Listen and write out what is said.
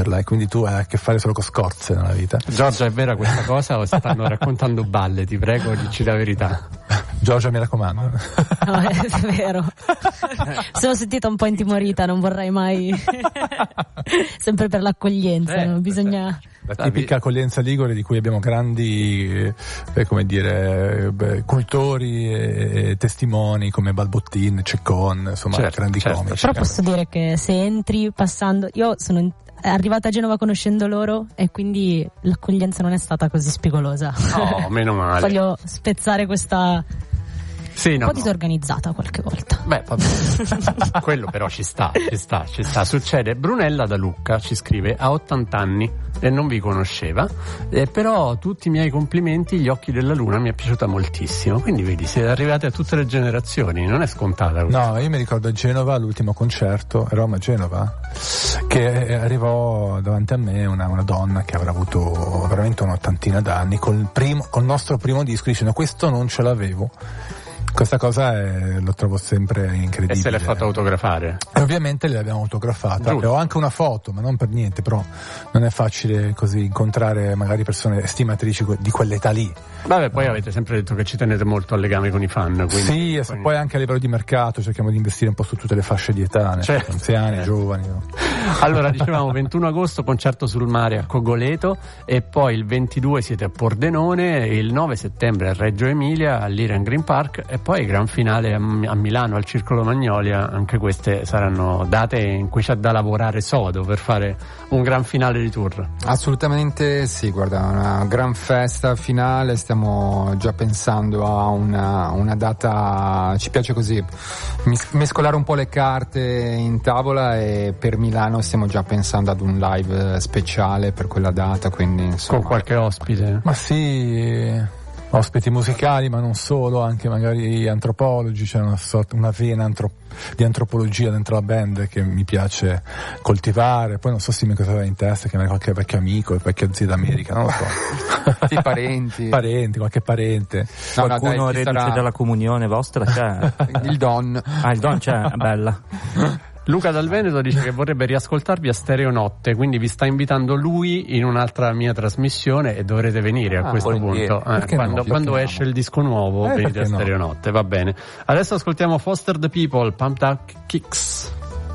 e quindi tu hai a che fare solo con scorze nella vita. Giorgia, è vera questa cosa o stanno raccontando balle? Ti prego, dici la verità. Giorgia, mi raccomando. No, è vero. Sono sentita un po' intimorita, non vorrei mai sempre per l'accoglienza, no? Bisogna... La tipica accoglienza ligure di cui abbiamo grandi cultori e testimoni come Balbottin, Ceccon, insomma, grandi comici. Però posso dire che se entri passando, io sono arrivata a Genova conoscendo loro e quindi l'accoglienza non è stata così spigolosa. Oh, meno male. Voglio spezzare questa... Sì, un po' disorganizzata qualche volta. Beh, vabbè. Quello però ci sta. Succede. Brunella da Lucca ci scrive: ha 80 anni e non vi conosceva, però tutti i miei complimenti, Gli occhi della luna mi è piaciuta moltissimo. Quindi vedi, siete arrivati a tutte le generazioni, non è scontata questa. No, io mi ricordo a Genova, l'ultimo concerto, eravamo a Genova, che arrivò davanti a me una donna che avrà avuto veramente un'ottantina d'anni col nostro primo disco, dicendo: questo non ce l'avevo. Questa cosa lo trovo sempre incredibile. E se l'è fatto autografare? E ovviamente l'abbiamo autografata. E ho anche una foto, ma non per niente, però non è facile così incontrare magari persone estimatrici di quell'età lì. Vabbè, poi avete sempre detto che ci tenete molto al legame con i fan. Quindi, sì, poi anche a livello di mercato cerchiamo di investire un po' su tutte le fasce di età, anziani, giovani. No? Allora, dicevamo 21 agosto concerto sul mare a Cogoleto, e poi il 22 siete a Pordenone, il 9 settembre a Reggio Emilia all'Irian Green Park, e poi gran finale a Milano al Circolo Magnolia. Anche queste saranno date in cui c'è da lavorare sodo per fare un gran finale di tour. Assolutamente sì, guarda, una gran festa finale, stiamo già pensando a una data, ci piace così mescolare un po' le carte in tavola, e per Milano stiamo già pensando ad un live speciale per quella data, quindi insomma, con qualche ospite. Ma sì, ospiti musicali, ma non solo, anche magari antropologi. C'è una vena di antropologia dentro la band che mi piace coltivare. Poi non so se mi cosa aveva in testa, che magari qualche vecchio amico, qualche zio d'America, non lo so. Sì, parenti, qualche parente. No, qualcuno reduce dalla comunione vostra c'è? Il Don. Il Don c'è, bella. Luca dal Veneto dice che vorrebbe riascoltarvi a Stereonotte, quindi vi sta invitando lui in un'altra mia trasmissione e dovrete venire a questo punto. Quando esce il disco nuovo venite a Stereonotte, va bene. Adesso ascoltiamo Foster the People, Pumped Up Kicks.